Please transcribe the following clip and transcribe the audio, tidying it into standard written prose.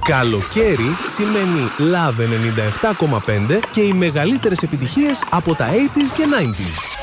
Καλοκαίρι σημαίνει Love 97,5 και οι μεγαλύτερες επιτυχίες από τα 80s και 90s.